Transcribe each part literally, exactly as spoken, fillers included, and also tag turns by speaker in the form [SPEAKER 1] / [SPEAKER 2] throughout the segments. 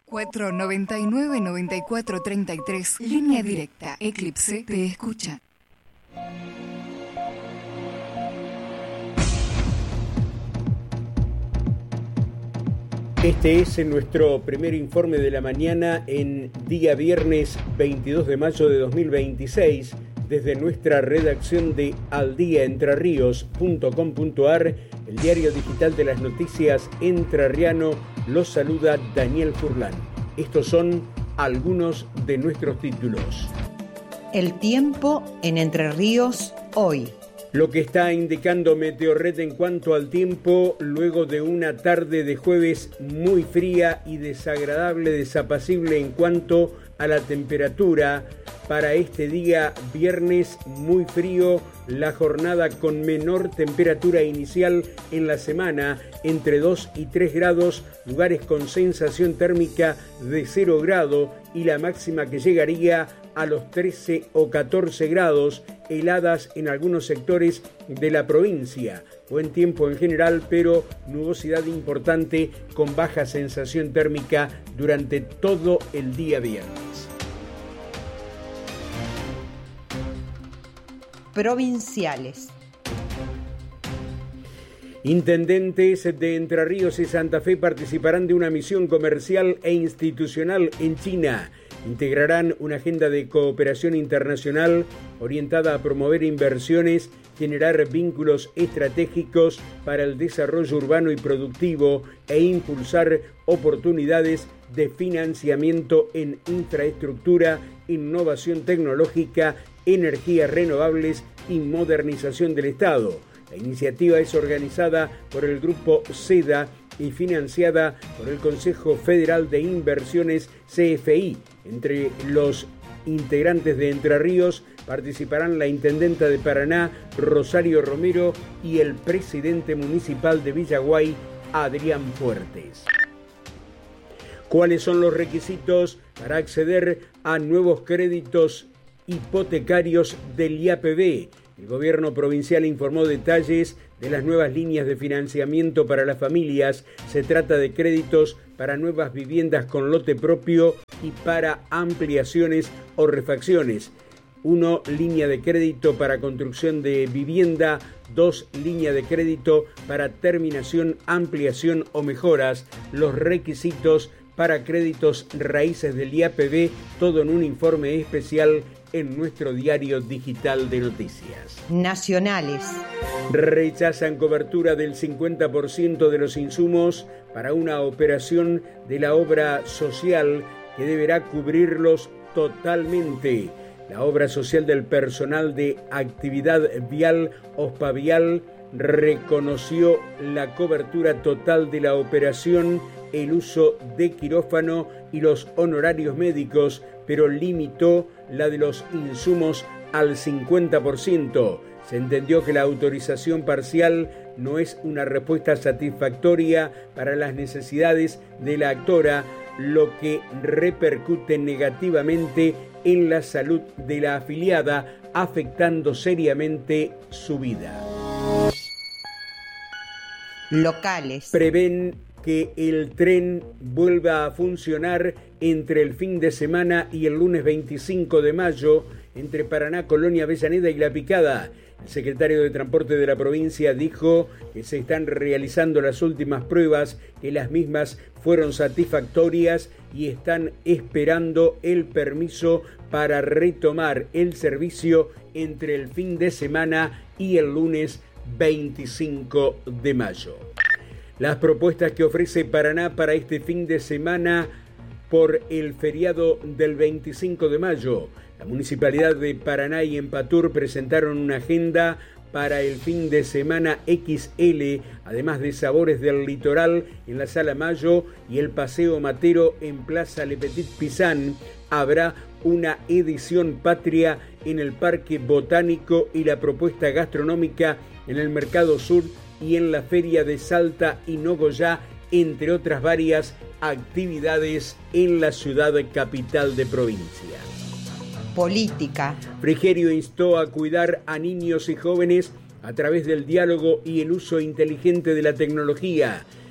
[SPEAKER 1] cuatro noventa y nueve, noventa y cuatro, treinta y tres. Línea directa. Eclipse te escucha.
[SPEAKER 2] Este es nuestro primer informe de la mañana en día viernes veintidós de mayo de dos mil veintiséis. Desde nuestra redacción de aldiaentrerríos punto com punto ar, el diario digital de las noticias entrerriano, los saluda Daniel Furlan. Estos son algunos de nuestros títulos.
[SPEAKER 3] El tiempo en Entre Ríos hoy.
[SPEAKER 2] Lo que está indicando Meteorred en cuanto al tiempo, luego de una tarde de jueves muy fría y desagradable, desapacible en cuanto a la temperatura. Para este día viernes muy frío, la jornada con menor temperatura inicial en la semana, entre dos y tres grados, lugares con sensación térmica de cero grado y la máxima que llegaría a los trece o catorce grados, heladas en algunos sectores de la provincia. Buen tiempo en general, pero nubosidad importante con baja sensación térmica durante todo el día viernes.
[SPEAKER 3] Provinciales.
[SPEAKER 2] Intendentes de Entre Ríos y Santa Fe participarán de una misión comercial e institucional en China. Integrarán una agenda de cooperación internacional orientada a promover inversiones, generar vínculos estratégicos para el desarrollo urbano y productivo e impulsar oportunidades de financiamiento en infraestructura, innovación tecnológica, energías renovables y modernización del Estado. La iniciativa es organizada por el Grupo SEDA y financiada por el Consejo Federal de Inversiones C F I. Entre los integrantes de Entre Ríos participarán la intendenta de Paraná, Rosario Romero, y el presidente municipal de Villaguay, Adrián Fuertes. ¿Cuáles son los requisitos para acceder a nuevos créditos hipotecarios del I A P B? El gobierno provincial informó detalles de las nuevas líneas de financiamiento para las familias. Se trata de créditos para nuevas viviendas con lote propio y para ampliaciones o refacciones. Uno, línea de crédito para construcción de vivienda. Dos, línea de crédito para terminación, ampliación o mejoras. Los requisitos para créditos raíces del I A P B, todo en un informe especial en nuestro diario digital de noticias.
[SPEAKER 3] Nacionales.
[SPEAKER 2] Rechazan cobertura del cincuenta por ciento de los insumos para una operación de la obra social que deberá cubrirlos totalmente. La obra social del personal de actividad vial Ospavial reconoció la cobertura total de la operación, el uso de quirófano y los honorarios médicos, pero limitó la de los insumos al cincuenta por ciento. Se entendió que la autorización parcial no es una respuesta satisfactoria para las necesidades de la actora, lo que repercute negativamente en la salud de la afiliada, afectando seriamente su vida.
[SPEAKER 3] Locales.
[SPEAKER 2] Prevén que el tren vuelva a funcionar entre el fin de semana y el lunes veinticinco de mayo entre Paraná, Colonia, Avellaneda y La Picada. El secretario de Transporte de la provincia dijo que se están realizando las últimas pruebas, que las mismas fueron satisfactorias y están esperando el permiso para retomar el servicio entre el fin de semana y el lunes veinticinco de mayo. Las propuestas que ofrece Paraná para este fin de semana por el feriado del veinticinco de mayo. La Municipalidad de Paraná y Empatur presentaron una agenda para el fin de semana equis ele, además de Sabores del Litoral en la Sala Mayo y el Paseo Matero en Plaza Le Petit Pizán. Habrá una edición patria en el Parque Botánico y la propuesta gastronómica en el Mercado Sur y en la Feria de Salta y Nogoyá, entre otras varias actividades en la ciudad capital de provincia.
[SPEAKER 3] Política.
[SPEAKER 2] Frigerio instó a cuidar a niños y jóvenes a través del diálogo y el uso inteligente de la tecnología.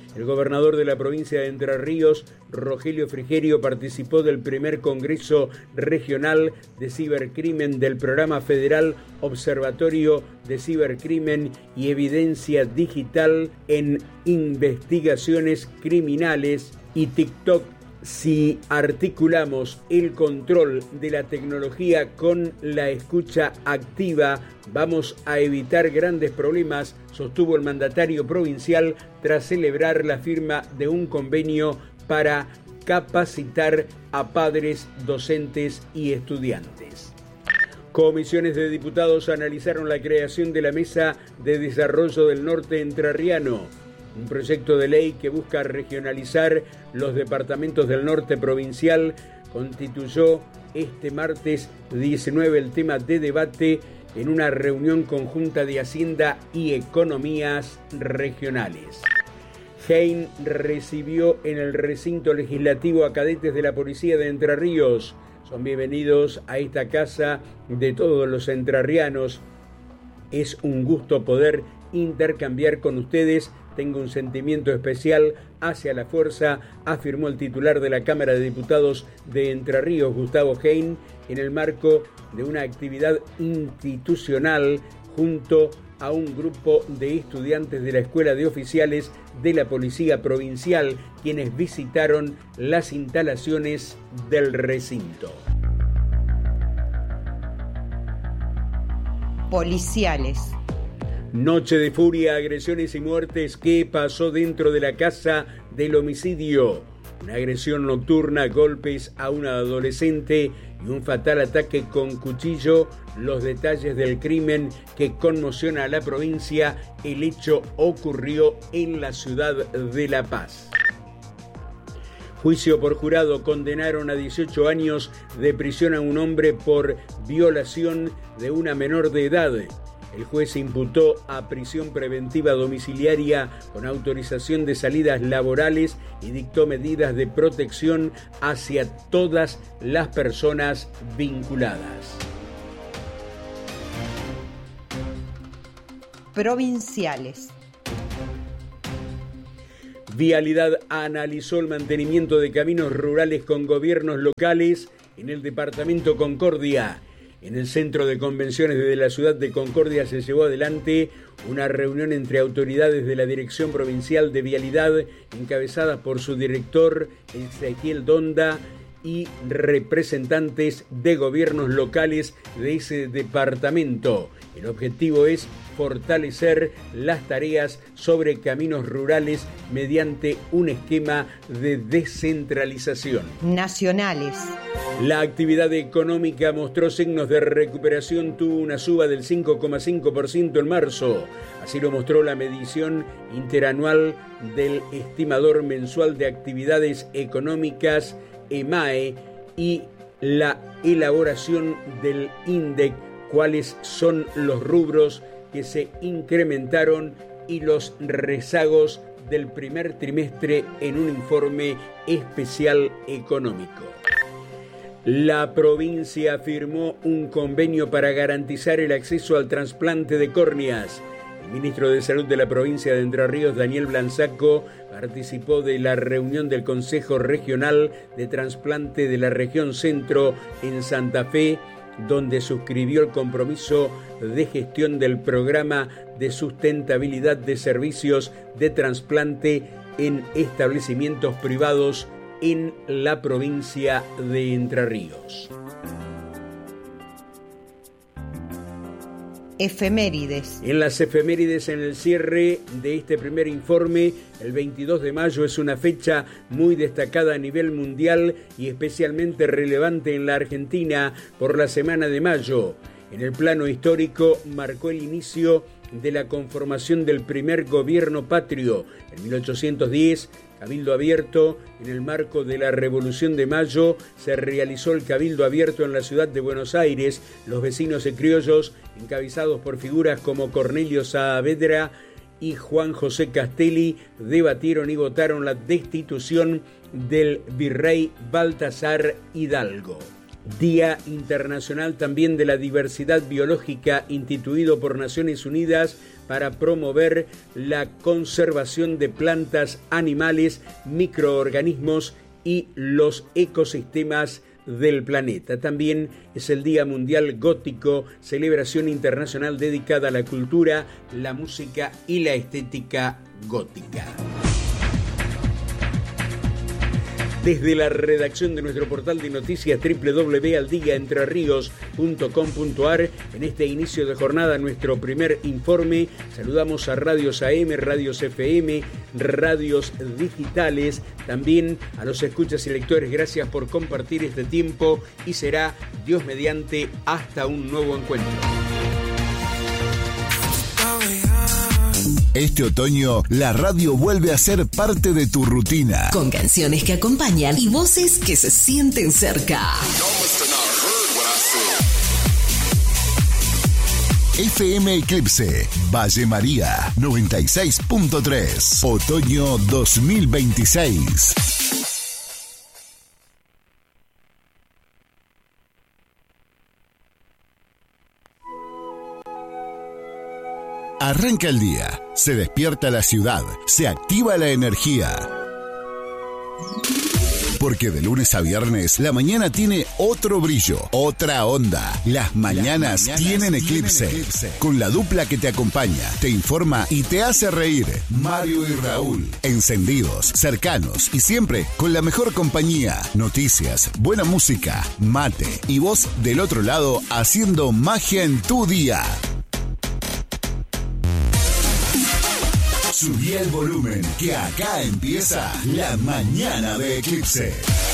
[SPEAKER 2] El gobernador de la provincia de Entre Ríos, Rogelio Frigerio, participó del primer Congreso Regional de Cibercrimen del Programa Federal Observatorio de Cibercrimen y Evidencia Digital en Investigaciones Criminales y TikTok. Si articulamos el control de la tecnología con la escucha activa, vamos a evitar grandes problemas, sostuvo el mandatario provincial tras celebrar la firma de un convenio para capacitar a padres, docentes y estudiantes. Comisiones de diputados analizaron la creación de la Mesa de Desarrollo del Norte Entrerriano, un proyecto de ley que busca regionalizar los departamentos del norte provincial. Constituyó este martes diecinueve el tema de debate en una reunión conjunta de Hacienda y Economías Regionales. Hein recibió en el recinto legislativo a cadetes de la Policía de Entre Ríos. Son bienvenidos a esta casa de todos los entrerrianos. Es un gusto poder intercambiar con ustedes. Tengo un sentimiento especial hacia la fuerza, afirmó el titular de la Cámara de Diputados de Entre Ríos, Gustavo Hein, en el marco de una actividad institucional junto a un grupo de estudiantes de la Escuela de Oficiales de la Policía Provincial, quienes visitaron las instalaciones del recinto.
[SPEAKER 3] Policiales.
[SPEAKER 2] Noche de furia, agresiones y muertes. ¿Qué pasó dentro de la casa del homicidio? Una agresión nocturna, golpes a una adolescente y un fatal ataque con cuchillo. Los detalles del crimen que conmociona a la provincia. El hecho ocurrió en la ciudad de La Paz. Juicio por jurado. Condenaron a dieciocho años de prisión a un hombre por violación de una menor de edad. El juez imputó a prisión preventiva domiciliaria con autorización de salidas laborales y dictó medidas de protección hacia todas las personas vinculadas.
[SPEAKER 3] Provinciales.
[SPEAKER 2] Vialidad analizó el mantenimiento de caminos rurales con gobiernos locales en el departamento Concordia. En el Centro de Convenciones de la ciudad de Concordia se llevó adelante una reunión entre autoridades de la Dirección Provincial de Vialidad, encabezadas por su director Ezequiel Donda, y representantes de gobiernos locales de ese departamento. El objetivo es fortalecer las tareas sobre caminos rurales mediante un esquema de descentralización.
[SPEAKER 3] Nacionales.
[SPEAKER 2] La actividad económica mostró signos de recuperación, tuvo una suba del cinco coma cinco por ciento en marzo. Así lo mostró la medición interanual del Estimador Mensual de Actividades Económicas, E M A E, y la elaboración del INDEC, cuáles son los rubros que se incrementaron y los rezagos del primer trimestre en un informe especial económico. La provincia firmó un convenio para garantizar el acceso al trasplante de córneas. El ministro de Salud de la provincia de Entre Ríos, Daniel Blanzaco, participó de la reunión del Consejo Regional de Trasplante de la Región Centro en Santa Fe, donde suscribió el compromiso de gestión del programa de sustentabilidad de servicios de trasplante en establecimientos privados en la provincia de Entre Ríos.
[SPEAKER 3] Efemérides.
[SPEAKER 2] En las efemérides, en el cierre de este primer informe, el veintidós de mayo es una fecha muy destacada a nivel mundial y especialmente relevante en la Argentina por la Semana de Mayo. En el plano histórico, marcó el inicio de la conformación del primer gobierno patrio. En mil ochocientos diez, Cabildo Abierto. En el marco de la Revolución de Mayo se realizó el Cabildo Abierto en la ciudad de Buenos Aires. Los vecinos y criollos, encabezados por figuras como Cornelio Saavedra y Juan José Castelli, debatieron y votaron la destitución del virrey Baltasar Hidalgo. Día Internacional también de la Diversidad Biológica, instituido por Naciones Unidas para promover la conservación de plantas, animales, microorganismos y los ecosistemas del planeta. También es el Día Mundial Gótico, celebración internacional dedicada a la cultura, la música y la estética gótica. Desde la redacción de nuestro portal de noticias doble u doble u doble u punto al dia entre ríos punto com punto a r, en este inicio de jornada, nuestro primer informe, saludamos a Radios A M, Radios F M, Radios Digitales, también a los escuchas y lectores, gracias por compartir este tiempo y será, Dios mediante, hasta un nuevo encuentro.
[SPEAKER 4] Este otoño, la radio vuelve a ser parte de tu rutina.
[SPEAKER 5] Con canciones que acompañan y voces que se sienten cerca.
[SPEAKER 4] F M Eclipse, Valle María, noventa y seis punto tres. Otoño dos mil veintiséis. Arranca el día, se despierta la ciudad, se activa la energía. Porque de lunes a viernes la mañana tiene otro brillo, otra onda. Las mañanas, Las mañanas tienen, eclipse, tienen eclipse. Con la dupla que te acompaña, te informa y te hace reír. Mario y Raúl. Encendidos, cercanos y siempre con la mejor compañía. Noticias, buena música, mate y vos del otro lado haciendo magia en tu día. Subí el volumen, que acá empieza la mañana de Eclipse.